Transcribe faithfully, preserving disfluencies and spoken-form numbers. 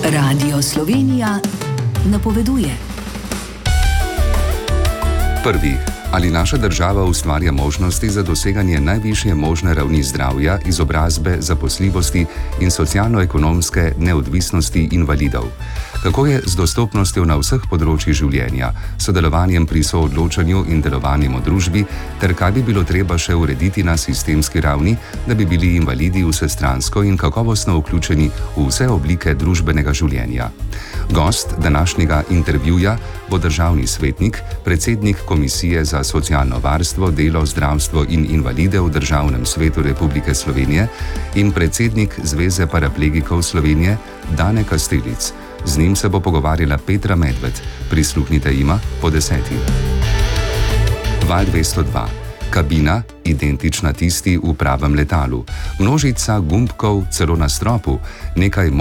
Radio Slovenija napoveduje. Prvi. Ali naša država ustvarja možnosti za doseganje najvišje možne ravni zdravja, izobrazbe, zaposljivosti in socialno-ekonomske neodvisnosti invalidov? Kako je z dostopnostjo na vseh področjih življenja, sodelovanjem pri soodločanju in delovanjem v družbi, ter kaj bi bilo treba še urediti na sistemski ravni, da bi bili invalidi vsestransko in kakovostno vključeni v vse oblike družbenega življenja? Gost današnjega intervjuja bo državni svetnik, predsednik Komisije za socialno varstvo, delo, zdravstvo in invalide v Državnem svetu Republike Slovenije in predsednik Zveze paraplegikov Slovenije Dane Kastelic. Z njim se bo pogovarjala Petra Medved. Prisluhnite jima po deseti. Val dvesto dva. Kabina, identična tisti v pravem letalu. Množica gumbkov celo na stropu, nekaj